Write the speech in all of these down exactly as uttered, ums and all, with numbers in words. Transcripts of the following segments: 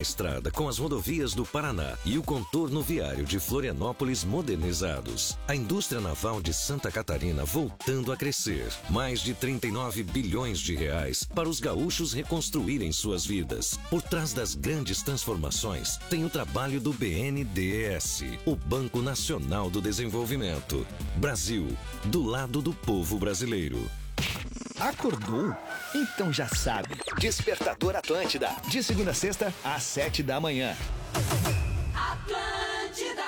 estrada com as rodovias do Paraná e o contorno viário de Florianópolis modernizados. A indústria naval de Santa Catarina voltando a crescer. Mais de trinta e nove bilhões de reais para os gaúchos reconstruírem suas vidas. Por trás das grandes transformações tem o trabalho do B N D E S, o Banco Nacional do Desenvolvimento. Brasil, do lado do povo brasileiro. Acordou? Então já sabe. Despertador Atlântida. De segunda a sexta, às sete da manhã. Atlântida.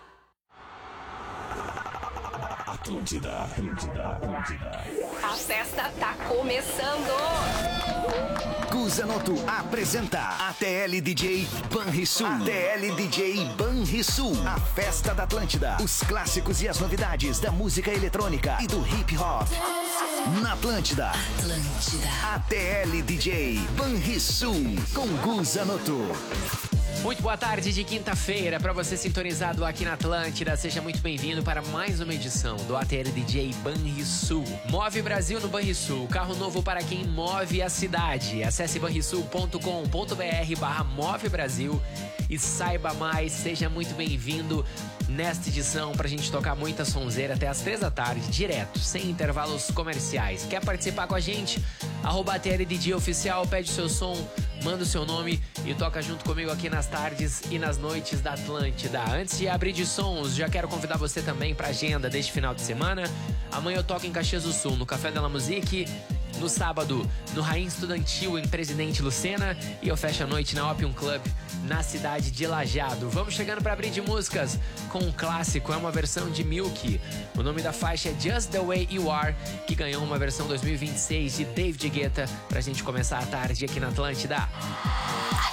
Atlântida, Atlântida, Atlântida. A festa tá começando. Guzanoto apresenta A T L D J Banrisul. A T L D J Banrisul. A festa da Atlântida. Os clássicos e as novidades da música eletrônica e do hip hop. Na Atlântida. Atlântida. A T L D J Banrisul com Guzanoto. Muito boa tarde de quinta-feira para você sintonizado aqui na Atlântida. Seja muito bem-vindo para mais uma edição do A T L D J Banrisul. Move Brasil no Banrisul, carro novo para quem move a cidade. Acesse banrisul ponto com ponto br barra Move Brasil e saiba mais. Seja muito bem-vindo nesta edição pra gente tocar muita sonzeira até as três da tarde, direto, sem intervalos comerciais. Quer participar com a gente? Arroba A T L D J Oficial, pede seu som, manda o seu nome e toca junto comigo aqui nas tardes e nas noites da Atlântida. Antes de abrir de sons, já quero convidar você também pra agenda deste final de semana. Amanhã eu toco em Caxias do Sul, no Café de la Musique. No sábado, no Rainha Estudantil, em Presidente Lucena. E eu fecho a noite na Opium Club, na cidade de Lajeado. Vamos chegando para abrir de músicas com um clássico, é uma versão de Milk. O nome da faixa é Just The Way You Are, que ganhou uma versão dois mil e vinte e seis de David Guetta, pra gente começar a tarde aqui na Atlântida.